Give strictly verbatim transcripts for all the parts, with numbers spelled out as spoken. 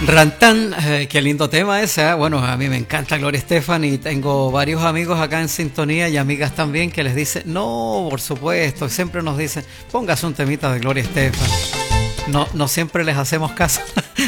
Rantán, eh, qué lindo tema ese, ¿eh? Bueno, a mí me encanta Gloria Estefan y tengo varios amigos acá en sintonía y amigas también que les dicen, no, por supuesto, siempre nos dicen, póngase un temita de Gloria Estefan. No, no siempre les hacemos caso.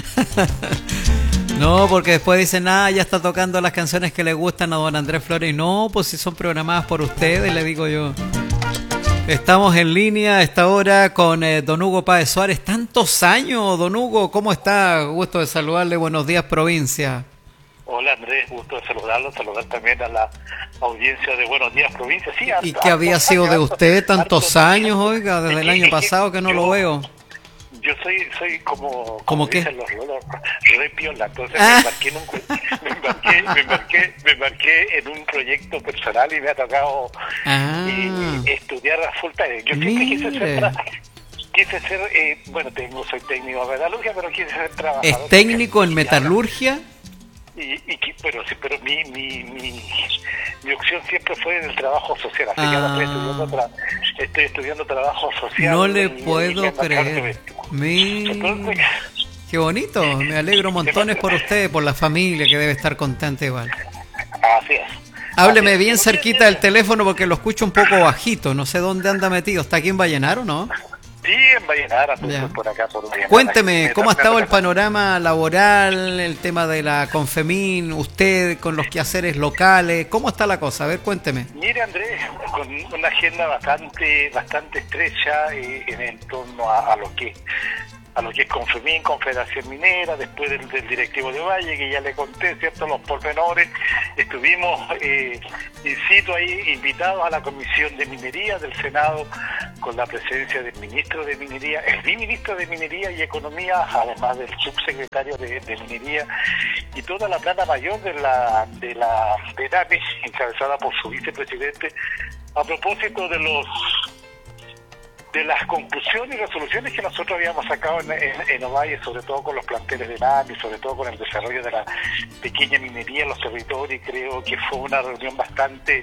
No, porque después dicen, ah, ya está tocando las canciones que le gustan a don Andrés Flores. No, pues si son programadas por ustedes, le digo yo. Estamos en línea a esta hora con eh, don Hugo Páez Suárez. Tantos años, don Hugo, ¿cómo está? Gusto de saludarle, buenos días, provincia. Hola Andrés, gusto de saludarlo, saludar también a la audiencia de Buenos Días, provincia. Sí, ¿Y qué había sido de usted tantos años, oiga, desde el año pasado que no lo veo? Yo soy soy como, como dicen los lolos, re piola, entonces ah. me, embarqué en un, me, embarqué, me, embarqué, me embarqué en un proyecto personal y me ha tocado ah. eh, estudiar a full time. Yo siempre quise ser, quise ser eh, bueno, tengo, soy técnico en metalurgia, pero quise ser trabajador. ¿Es técnico en metalurgia? Y, y pero sí, pero mi, mi, mi, mi opción siempre fue en el trabajo social, así ah. que ahora estoy estudiando, tra estoy estudiando trabajo social. No le y, puedo y creer. Mi... Qué bonito, me alegro montones por usted, por la familia que debe estar contenta igual. Así es. Hábleme Así bien es. cerquita del teléfono porque lo escucho un poco bajito, no sé dónde anda metido. ¿Está aquí en Vallenar o no? Sí, en Vallenar, por acá, por Vallenar. Cuénteme, ¿cómo ha estado el panorama laboral, el tema de la Confemín, usted con los quehaceres locales? ¿Cómo está la cosa? A ver, cuénteme. Mire, Andrés, con una agenda bastante bastante estrecha eh, en, en torno a, a lo que a lo que es Confemín, Confederación Minera, después del, del directivo de Valle, que ya le conté, ¿cierto?, los pormenores. Estuvimos eh, in situ ahí, invitados a la Comisión de Minería del Senado, con la presencia del ministro de Minería, el viceministro de Minería y Economía, además del subsecretario de, de Minería, y toda la plana mayor de la de la de NAMI, encabezada por su vicepresidente, a propósito de los de las conclusiones y resoluciones que nosotros habíamos sacado en, en, en Ovalle, sobre todo con los planteles de NAMI, sobre todo con el desarrollo de la pequeña minería en los territorios, y creo que fue una reunión bastante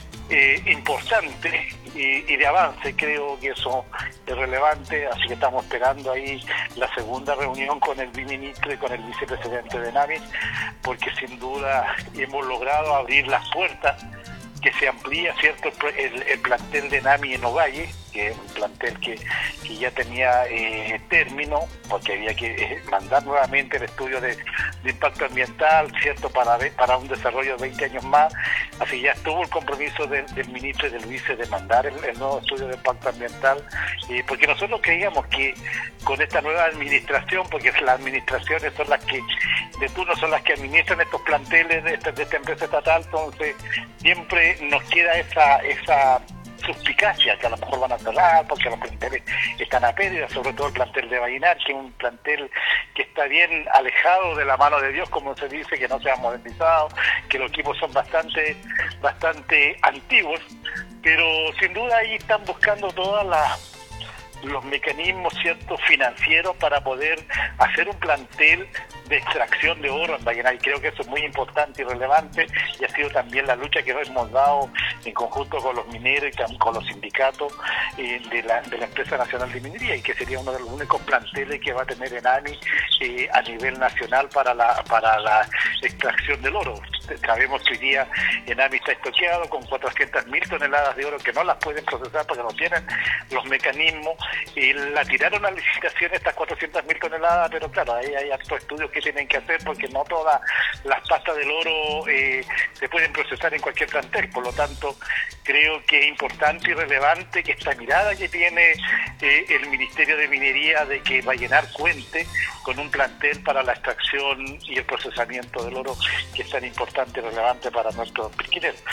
eh, importante y, y de avance. Creo que eso es relevante, así que estamos esperando ahí la segunda reunión con el viceministro y con el vicepresidente de NAMI, porque sin duda hemos logrado abrir las puertas, que se amplía, ¿cierto?, el, el plantel de NAMI en Ovalle, que es un plantel que, que ya tenía eh, término, porque había que eh, mandar nuevamente el estudio de, de impacto ambiental, ¿cierto?, para para un desarrollo de veinte años más. Así ya estuvo el compromiso del, del ministro y del vice de mandar el, el nuevo estudio de impacto ambiental, eh, porque nosotros creíamos que con esta nueva administración, porque las administraciones son las que de turno son las que administran estos planteles de esta, de esta empresa estatal, entonces siempre nos queda esa esa suspicacia que a lo mejor van a cerrar porque los planteles están a pérdida, sobre todo el plantel de Vallenar, que es un plantel que está bien alejado de la mano de Dios, como se dice, que no se ha modernizado, que los equipos son bastante bastante antiguos, pero sin duda ahí están buscando todas las los mecanismos, ciertos financieros para poder hacer un plantel de extracción de oro en Vallenar, y creo que eso es muy importante y relevante, y ha sido también la lucha que hemos dado en conjunto con los mineros y con los sindicatos eh, de, la, de la Empresa Nacional de Minería, y que sería uno de los únicos planteles que va a tener ENAMI eh, a nivel nacional para la para la extracción del oro. Sabemos que hoy día ENAMI está estoqueado con cuatrocientas mil toneladas de oro que no las pueden procesar porque no tienen los mecanismos. Y la tiraron a licitación estas cuatrocientas mil toneladas, pero claro, ahí hay hartos estudios que tienen que hacer porque no todas las pastas del oro eh, se pueden procesar en cualquier plantel. Por lo tanto, creo que es importante y relevante que esta mirada que tiene eh, el Ministerio de Minería de que Vallenar cuente con un plantel para la extracción y el procesamiento del oro, que es tan importante y relevante para nuestros pesqueros.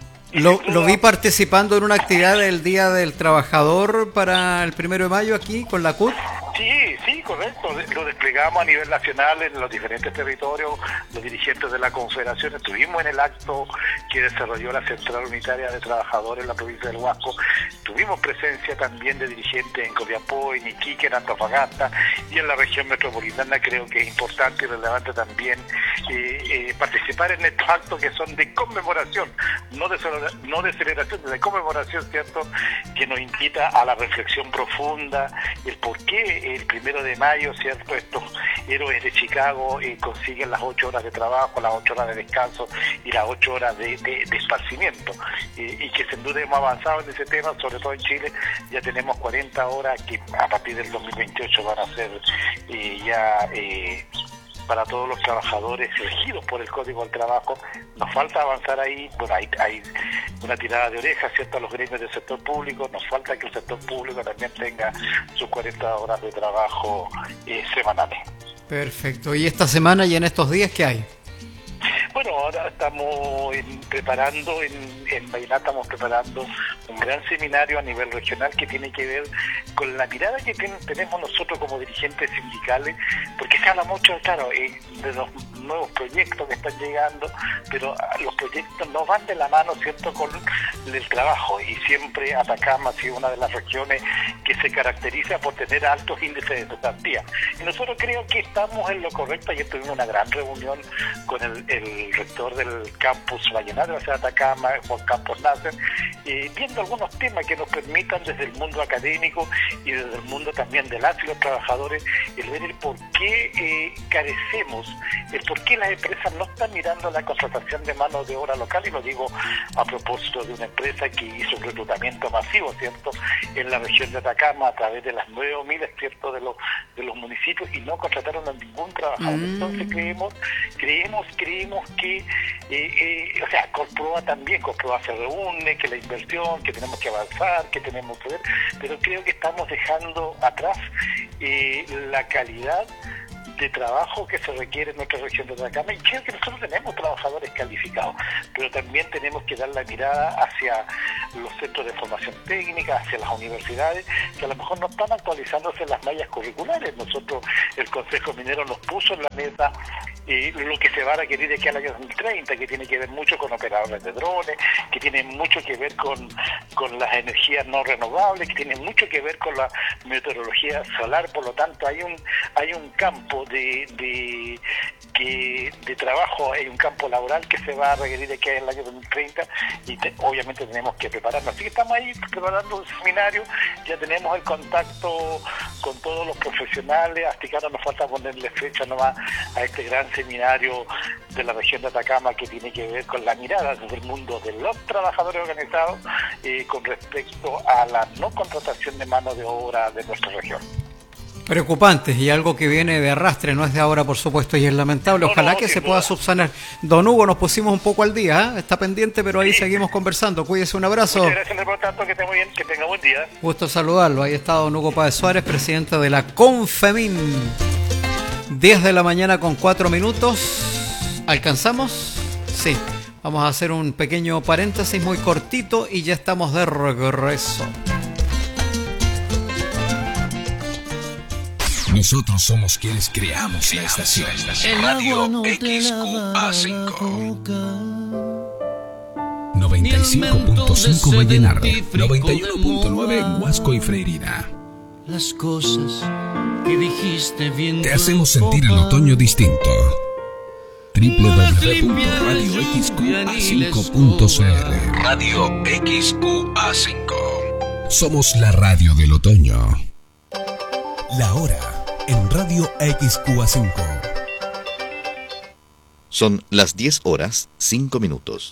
Lo, lo vi participando en una actividad del Día del Trabajador para el primero de mayo aquí con la C U T. Sí, sí, correcto. Lo desplegamos a nivel nacional en los diferentes territorios. Los dirigentes de la Confederación estuvimos en el acto que desarrolló la Central Unitaria de Trabajadores en la provincia del Huasco, tuvimos presencia también de dirigentes en Copiapó, en Iquique, en Antofagasta y en la región metropolitana. Creo que es importante y relevante también eh, eh, participar en estos actos que son de conmemoración, no de, no de celebración, de conmemoración, ¿cierto?, que nos invita a la reflexión profunda, el por qué el primero de mayo, ¿cierto?, estos héroes de Chicago eh, consiguen las ocho horas de trabajo, las ocho horas de descanso y las ocho horas de, de, de esparcimiento, eh, y que sin duda hemos avanzado en ese tema, sobre todo en Chile. Ya tenemos cuarenta horas que a partir del dos mil veintiocho van a ser eh, ya eh, para todos los trabajadores elegidos por el Código del Trabajo. Nos falta avanzar ahí. Bueno, hay, hay una tirada de orejas, ¿cierto?, a los gremios del sector público. Nos falta que el sector público también tenga sus cuarenta horas de trabajo eh, semanales. Perfecto. ¿Y esta semana y en estos días qué hay? Bueno, ahora estamos en, preparando, en, en Vallenar estamos preparando un gran seminario a nivel regional que tiene que ver con la mirada que ten, tenemos nosotros como dirigentes sindicales, porque se habla mucho, claro, eh, de los nuevos proyectos que están llegando, pero los proyectos no van de la mano, ¿cierto?, con el trabajo, y siempre Atacama ha sido una de las regiones que se caracteriza por tener altos índices de cesantía. Y nosotros creo que estamos en lo correcto. Ayer tuvimos una gran reunión con el, el rector del campus Vallenar de la ciudad de Atacama, Juan Campos Nasser, eh, viendo algunos temas que nos permitan desde el mundo académico y desde el mundo también de las y los trabajadores, el ver el por qué eh, carecemos, el por qué las empresas no están mirando la contratación de mano de obra local, y lo digo a propósito de una empresa que hizo un reclutamiento masivo, ¿cierto?, en la región de Atacama a través de las nueve miles, ¿cierto?, de los de los municipios, y no contrataron a ningún trabajador. Mm. Entonces creemos, creemos, creemos que, eh, eh, o sea, Corproa también, Corproa se reúne, que la inversión, que tenemos que avanzar, que tenemos que ver, pero creo que estamos dejando atrás eh, la calidad de trabajo que se requiere en nuestra región de Atacama, y creo que nosotros tenemos trabajadores calificados, pero también tenemos que dar la mirada hacia los centros de formación técnica, hacia las universidades, que a lo mejor no están actualizándose las mallas curriculares. Nosotros, el Consejo Minero nos puso en la mesa eh, lo que se va a requerir de aquí al año dos mil treinta, que tiene que ver mucho con operadores de drones, que tiene mucho que ver con, con las energías no renovables, que tiene mucho que ver con la meteorología solar. Por lo tanto, hay un hay un campo de, de, que, de trabajo, hay un campo laboral que se va a requerir de aquí al año dos mil treinta, y te, obviamente tenemos que prepararnos. Así que estamos ahí preparando un seminario, ya tenemos el contacto con todos los profesionales, hasta que ahora nos falta ponerle fecha nomás a este gran seminario de la región de Atacama, que tiene que ver con la mirada desde el mundo de los trabajadores organizados eh, con respecto a la no contratación de mano de obra de nuestra región. Preocupantes, y algo que viene de arrastre, no es de ahora, por supuesto, y es lamentable. Ojalá no, no, que se duda. pueda subsanar. Don Hugo, nos pusimos un poco al día, ¿eh? Está pendiente, pero ahí sí. Seguimos conversando. Cuídese, un abrazo. Muchas gracias por tanto, que esté muy bien, que tenga buen día. Gusto saludarlo. Ahí está don Hugo Páez Suárez, presidente de la Confemin. diez de la mañana con cuatro minutos. ¿Alcanzamos? Sí. Vamos a hacer un pequeño paréntesis muy cortito y ya estamos de regreso. Nosotros somos quienes creamos la estación. El Radio no X Q A cinco. noventa y cinco punto cinco Vallenar. noventa y uno punto nueve Huasco y Freirina. Las cosas que dijiste bien. Te hacemos sentir el otoño distinto. doble u doble u doble u punto radio x q a cinco punto c l. Radio X Q A cinco. Somos la radio del otoño. La hora en Radio X Q A cinco. Son las diez horas, cinco minutos.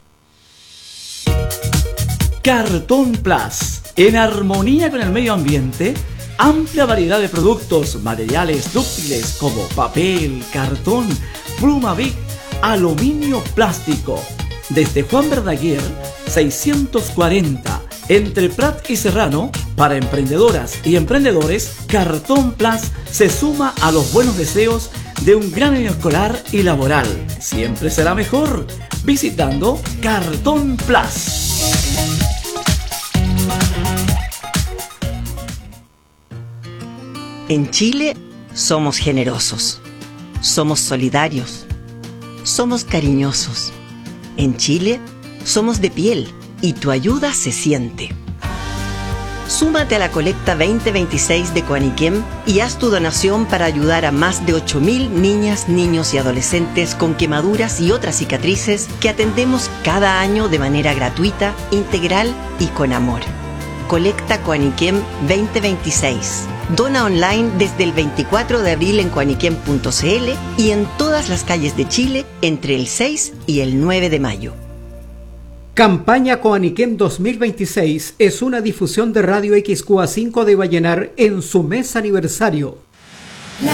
Cartón Plus, en armonía con el medio ambiente, amplia variedad de productos, materiales dúctiles como papel, cartón, pluma Bic, aluminio, plástico. Desde Juan Verdaguer, seiscientos cuarenta, entre Prat y Serrano, para emprendedoras y emprendedores, Cartón Plus se suma a los buenos deseos de un gran año escolar y laboral. Siempre será mejor visitando Cartón Plus. En Chile somos generosos, somos solidarios, somos cariñosos. En Chile somos de piel y tu ayuda se siente. Súmate a la colecta veinte veintiséis de Coaniquem y haz tu donación para ayudar a más de ocho mil niñas, niños y adolescentes con quemaduras y otras cicatrices que atendemos cada año de manera gratuita, integral y con amor. Colecta Coaniquem veinte veintiséis. Dona online desde el veinticuatro de abril en coaniquem punto c l y en todas las calles de Chile entre el seis y el nueve de mayo. Campaña Coaniquem dos mil veintiséis es una difusión de Radio X Q A cinco de Vallenar en su mes aniversario.